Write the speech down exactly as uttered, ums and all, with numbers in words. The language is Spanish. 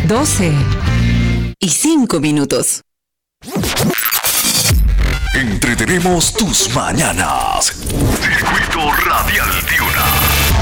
doce y cinco minutos. Entretenemos tus mañanas. Circuito Radial Piura.